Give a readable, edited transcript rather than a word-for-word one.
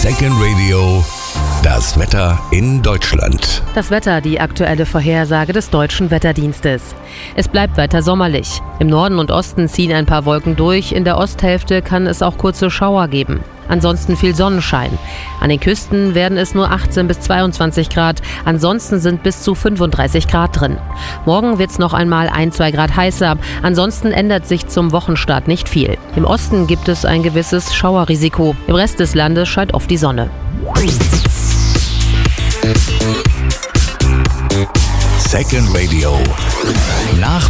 Second Radio, das Wetter in Deutschland. Das Wetter, die aktuelle Vorhersage des Deutschen Wetterdienstes. Es bleibt weiter sommerlich. Im Norden und Osten ziehen ein paar Wolken durch, in der Osthälfte kann es auch kurze Schauer geben. Ansonsten viel Sonnenschein. An den Küsten werden es nur 18 bis 22 Grad, ansonsten sind bis zu 35 Grad drin. Morgen wird es noch einmal 1-2 Grad heißer, ansonsten ändert sich zum Wochenstart nicht viel. Im Osten gibt es ein gewisses Schauerrisiko, im Rest des Landes scheint oft die Sonne. Second Radio.